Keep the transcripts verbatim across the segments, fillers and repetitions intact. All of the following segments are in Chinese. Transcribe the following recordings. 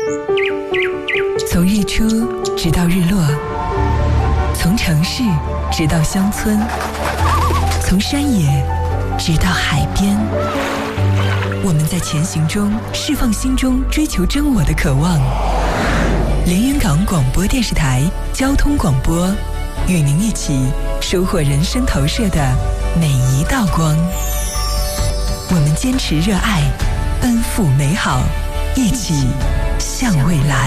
从日出直到日落，从城市直到乡村，从山野直到海边，我们在前行中释放心中追求真我的渴望。连云港广播电视台交通广播，与您一起收获人生投射的每一道光。我们坚持热爱，奔赴美好，一起向未来。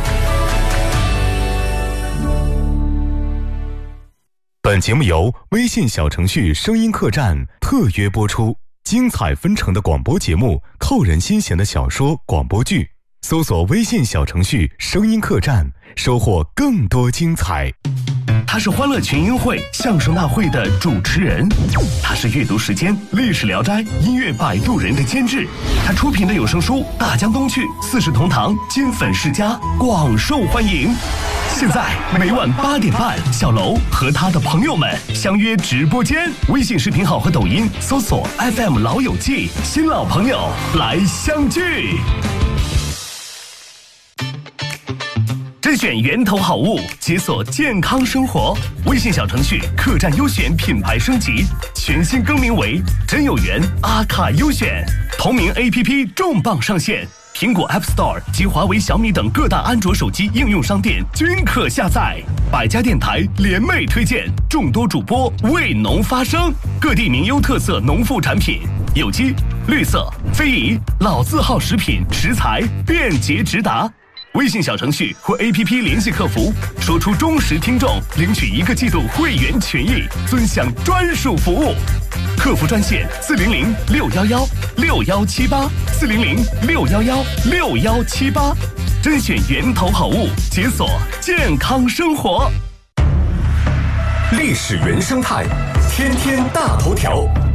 本节目由微信小程序声音客栈特约播出，精彩纷呈的广播节目，扣人心弦的小说广播剧，搜索微信小程序声音客栈，收获更多精彩。 他是欢乐群英会相声大会的主持人，他是阅读时间历史聊斋音乐摆渡人的监制，他出品的有声书大江东去四世同堂金粉世家广受欢迎。现在每晚八点半，小楼和他的朋友们相约直播间，微信视频号和抖音搜索 F M 老友记，新老朋友来相聚。甄选源头好物，解锁健康生活。微信小程序客栈优选品牌升级，全新更名为真有缘阿卡优选。同名 A P P 重磅上线，苹果 App Store 及华为、小米等各大安卓手机应用商店均可下载。百家电台联袂推荐，众多主播为农发声，各地名优特色农副产品，有机、绿色、非遗、老字号食品食材便捷直达。微信小程序或 A P P 联系客服，说出忠实听众，领取一个季度会员权益，尊享专属服务。客服专线四零零六幺幺六幺七八四零零六幺幺六幺七八，甄选源头好物，解锁健康生活。 历史原生态，天天大头条。